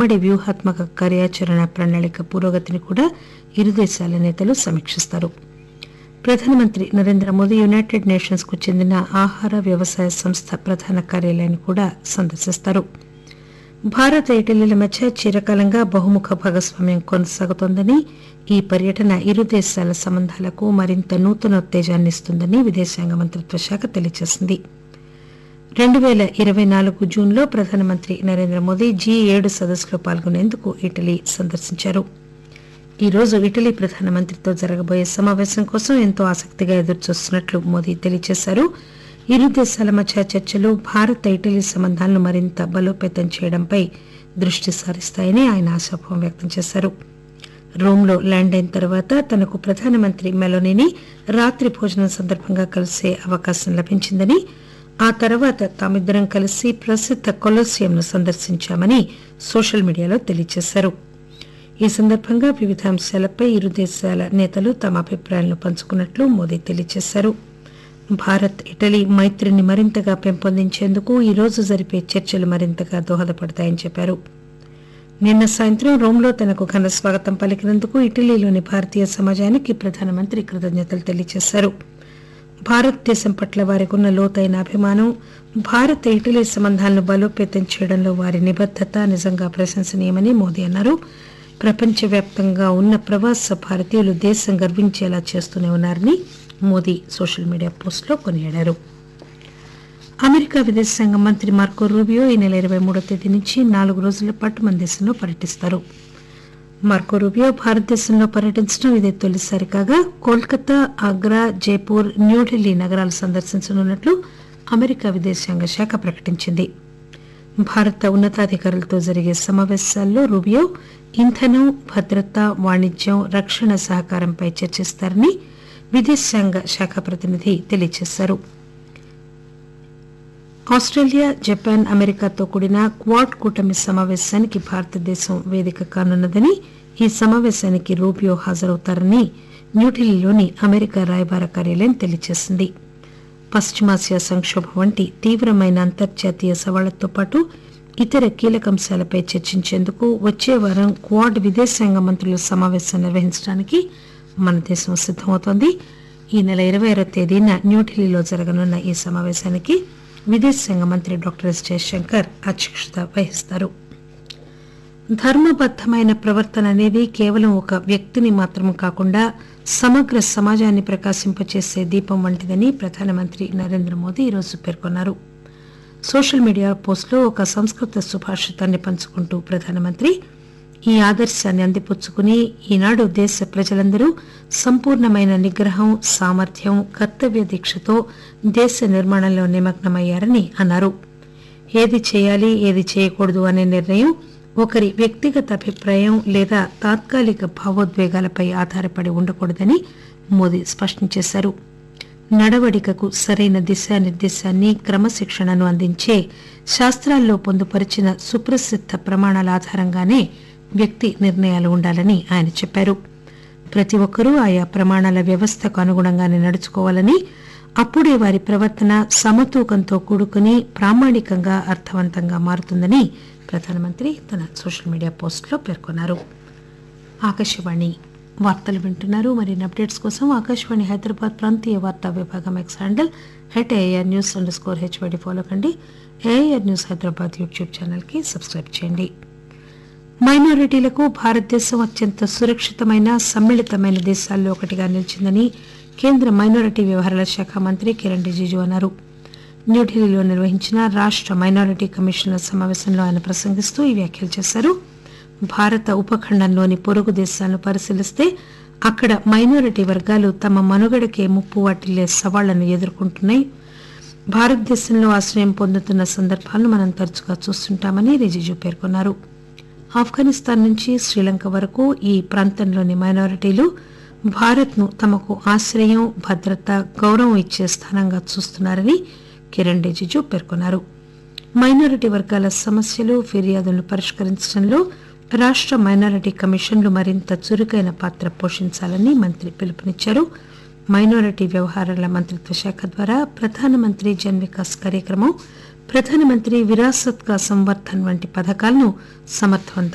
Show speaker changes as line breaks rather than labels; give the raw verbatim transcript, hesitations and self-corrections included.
ఉమ్మడి వ్యూహాత్మక కార్యాచరణ ప్రణాళిక పురోగతిని కూడా ఇరు దేశాల నేతలు సమీక్షిస్తారు. ప్రధానమంత్రి నరేంద్ర మోదీ యునైటెడ్ నేషన్స్ కు చెందిన ఆహార వ్యవసాయ సంస్థ ప్రధాన కార్యాలయాన్ని కూడా సందర్శిస్తారు. భారత్ ఇటలీల మధ్య చిరకాలంగా బహుముఖ భాగస్వామ్యం కొనసాగుతోందని, ఈ పర్యటన ఇరు దేశాల సంబంధాలకు మరింత నూతనోత్తేజాన్ని ఇస్తుందని విదేశాంగ మంత్రిత్వ శాఖ తెలియజేసింది. రెండు పేల ఇరవై నాలుగు జూన్లో ప్రధానమంత్రి నరేంద్ర మోదీ జీ ఏడు సదస్సులో పాల్గొనేందుకు ఇటలీ సందర్శించారు. ఈ రోజు ఇటలీ ప్రధానమంత్రితో జరగబోయే సమావేశం కోసం ఎంతో ఆసక్తిగా ఎదురుచూస్తున్నట్లు మోదీ తెలియజేశారు. ఇరు దేశాల మధ్య చర్చలు భారత్ ఇటలీ సంబంధాలను మరింత బలోపేతం చేయడంపై దృష్టి సారిస్తాయని ఆయన ఆశాభావం వ్యక్తం చేశారు. రోమ్లో ల్యాండ్ అయిన తర్వాత తనకు ప్రధానమంత్రి మెలోనీని రాత్రి భోజనం సందర్భంగా కలిసే అవకాశం లభించిందని, ఆ తర్వాత తామిద్దరం కలిసి ప్రసిద్ధ కొలోసియంను సందర్శించామని సోషల్ మీడియాలో తెలియజేశారు. ఈ సందర్భంగా వివిధ అంశాలపై ఇరు దేశాల నేతలు తమ అభిప్రాయాలను పంచుకున్నట్లు మోదీ తెలియజేశారు. భారత్ ఇటలీ మైత్రిని మరింతగా పెంపొందించేందుకు ఈ రోజు జరిపే చర్చలు మరింతగా దోహదపడతాయని చెప్పారు. నిన్న సాయంత్రం రోమ్లో తనకు ఘన స్వాగతం పలికినందుకు ఇటలీలోని భారతీయ సమాజానికి ప్రధానమంత్రి కృతజ్ఞతలు తెలియజేశారు. భారతదేశం పట్ల వారికి ఉన్న లోతైన అభిమానం, భారత్ ఇటలీ సంబంధాలను బలోపేతం చేయడంలో వారి నిబద్దత నిజంగా ప్రశంసనీయమని మోదీ అన్నారు. ప్రపంచవ్యాప్తంగా ఉన్న ప్రవాస భారతీయులు దేశం గర్వించేలా చేస్తూనే ఉన్నారని మోదీ సోషల్ మీడియా పోస్టులో కొనియాడారు. అమెరికా విదేశాంగ మంత్రి మార్కో రూబియో ఈ నెల ఇరవై మూడో తేదీ నుంచి నాలుగు రోజుల పాటు మన దేశంలో పర్యటిస్తారు. మార్కో రూబియో భారతదేశంలో పర్యటించడం ఇదే తొలిసారి కాగా, కోల్కతా, ఆగ్రా, జైపూర్, న్యూఢిల్లీ నగరాలు సందర్శించనున్నట్లు అమెరికా విదేశాంగ శాఖ ప్రకటించింది. భారత ఉన్నతాధికారులతో జరిగే సమావేశాల్లో రూబియో ఇంధనం, భద్రత, వాణిజ్యం, రక్షణ సహకారంపై చర్చిస్తారని విదేశాంగ శాఖ ప్రతినిధి తెలియజేశారు. ఆస్ట్రేలియా, జపాన్, అమెరికాతో కూడిన క్వాడ్ కూటమి సమావేశానికి భారతదేశం వేదిక కానున్నదని, ఈ సమావేశానికి రూబియో హాజరవుతారని న్యూఢిల్లీలోని అమెరికా రాయబార కార్యాలయం తెలియజేసింది. పశ్చిమాసియా సంక్షోభం వంటి తీవ్రమైన అంతర్జాతీయ సవాళ్లతో పాటు ఇతర కీలక అంశాలపై చర్చించేందుకు వచ్చే వారం క్వాడ్ విదేశాంగ మంత్రుల సమావేశం నిర్వహించడానికి మన దేశం సిద్దమవుతోంది. ఈ నెల ఇరవై ఆరో తేదీన న్యూఢిల్లీలో జరగనున్న ఈ సమావేశానికి విదేశాంగ మంత్రి డాక్టర్ ఎస్ జయశంకర్ అధ్యక్షత వహిస్తారు. ధర్మబద్దమైన ప్రవర్తన అనేది కేవలం ఒక వ్యక్తిని మాత్రం కాకుండా సమగ్ర సమాజాన్ని ప్రకాశింపచేసే దీపం వంటిదని ప్రధానమంత్రి నరేంద్ర మోదీ ఈరోజు పేర్కొన్నారు. సోషల్ మీడియా పోస్టులో ఒక సంస్కృత సుభాషితాన్ని పంచుకుంటూ ప్రధానమంత్రి ఈ ఆదర్శాన్ని అందిపుచ్చుకుని ఈనాడు దేశ ప్రజలందరూ సంపూర్ణమైన నిగ్రహం, సామర్థ్యం, కర్తవ్య దీక్షతో దేశ నిర్మాణంలో నిమగ్నమయ్యారని అన్నారు. ఏది చేయాలి, ఏది చేయకూడదు అనే నిర్ణయం ఒకరి వ్యక్తిగత అభిప్రాయం లేదా తాత్కాలిక భావోద్వేగాలపై ఆధారపడి ఉండకూడదని మోదీ స్పష్టం చేశారు. నడవడికకు సరైన దిశానిర్దేశాన్ని, క్రమశిక్షణను అందించే శాస్త్రాల్లో పొందుపరిచిన సుప్రసిద్ధ ప్రమాణాల ఆధారంగానే వ్యక్తి నిర్ణయాలు ఉండాలని ఆయన చెప్పారు. ప్రతి ఒక్కరూ ఆయా ప్రమాణాల వ్యవస్థకు అనుగుణంగానే నడుచుకోవాలని, అప్పుడే వారి ప్రవర్తన సమతూకంతో కూడుకుని ప్రామాణికంగా అర్థవంతంగా మారుతుందని ప్రధానమంత్రి తన సోషల్ మీడియా పోస్టులో పేర్కొన్నారు. ఆకాశవాణి వార్తలు వింటున్నారు. మరిన్ని అప్డేట్స్ కోసం ఆకాశవాణి హైదరాబాద్ ప్రాంతీయ వార్తా విభాగం ఎక్స్ హ్యాండిల్ హెట్ AR news under score HYD follow కండి. AR news Hyderabad YouTube channel కి సబ్స్క్రైబ్ చేయండి. మైనారిటీలకు భారతదేశం అత్యంత సురక్షితమైన, సమ్మిళితమైన దేశాల్లో ఒకటిగా నిలిచిందని కేంద్ర మైనారిటీ వ్యవహారాల శాఖ మంత్రి కిరణ్ రిజిజు అన్నారు. న్యూఢిల్లీలో నిర్వహించిన రాష్ట మైనారిటీ కమిషన్ల సమావేశంలో ఆయన ప్రసంగిస్తూ ఈ వ్యాఖ్యలు చేశారు. భారత ఉపఖండంలోని పొరుగు దేశాలను పరిశీలిస్తే అక్కడ మైనారిటీ వర్గాలు తమ మనుగడకే ముప్పు వాటిల్లే సవాళ్లను ఎదుర్కొంటున్నాయి. భారతదేశంలో ఆశ్రయం పొందుతున్న సందర్భాలను మనం తరచుగా చూస్తుంటామని రిజిజు పేర్కొన్నారు. ఆఫ్ఘనిస్తాన్ నుంచి శ్రీలంక వరకు ఈ ప్రాంతంలోని మైనారిటీలు భారత్ ను తమకు ఆశ్రయం, భద్రత, గౌరవం ఇచ్చే స్థానంగా చూస్తున్నారని కిరణ్ రిజిజు పేర్కొన్నారు. మైనారిటీ వర్గాల సమస్యలు, ఫిర్యాదులను పరిష్కరించడంలో రాష్ట మైనారిటీ కమిషన్లు మరింత చురుకైన పాత్ర పోషించాలని మంత్రి పిలుపునిచ్చారు. మైనారిటీ వ్యవహారాల మంత్రిత్వ శాఖ ద్వారా ప్రధానమంత్రి జన్ వికాస్ కార్యక్రమం, ప్రధానమంత్రి విరాసత్ కా సంవర్ధన్ వంటి పథకాలను సమర్థవంతంగా